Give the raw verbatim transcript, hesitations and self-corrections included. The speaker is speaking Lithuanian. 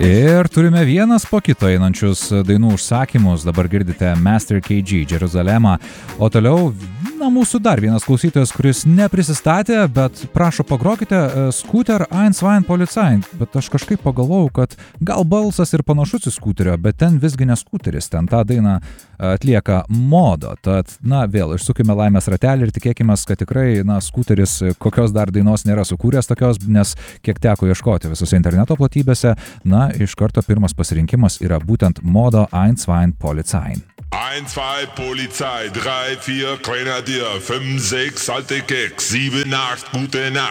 Ir turime vienas po kito einančius dainų užsakymus. Dabar girdite Master K G, Jeruzalemą. O toliau, na, mūsų dar vienas klausytojas, kuris neprisistatė, bet prašo pagrokite Scooter eins zwei Polizei. Bet aš kažkaip pagalvojau, kad gal balsas ir panašus į Scooterio, bet ten visgi ne Scooteris, ten tą dainą atlieka Modo. Tad, na, vėl išsukime laimės ratelį ir tikėkime, kad tikrai, na, Scooteris kokios dar dainos nėra sukūręs tokios, nes kiek teko ieškoti visose interneto platybėse, na, iš karto pirmas pasirinkimas yra būtent Modo eins zwei Polizei. eins, zwei, Polizei, drei, vier, Grenadier, fünf, sechs, alte Keks, sieben, acht, gute Nacht.